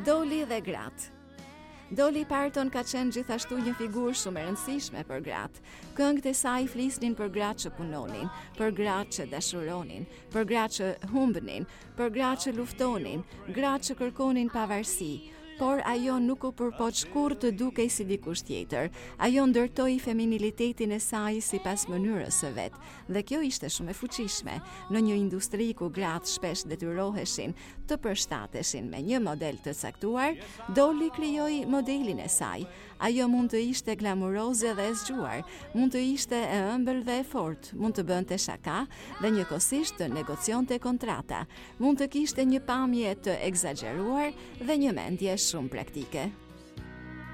Doli dhe gratë. Dolly Parton ka qenë gjithashtu një figurë shumë e rëndësishme për gratë. Këngët e saj flisnin për gratë që punonin, për gratë që dashuronin, për gratë që humbnin, për gratë që luftonin, gratë që kërkonin pavarësi. Por ajo nuk u përpoq kurrë të dukej si dikush tjetër. Ajo ndërtoi feminilitetin e saj sipas mënyrës së vet, dhe kjo ishte shumë e fuqishme. Në një industri ku gratë shpesh detyroheshin të përshtateshin me një model të caktuar, Dolly krijoi modelin e saj. Ajo mund të ishte glamuroze dhe e zgjuar, mund të ishte e ëmbël dhe e fortë, mund të bënte shaka dhe njëkohësisht të negocionte kontrata, mund të kishte një pamje të egzageruar dhe një mendje shumë praktike.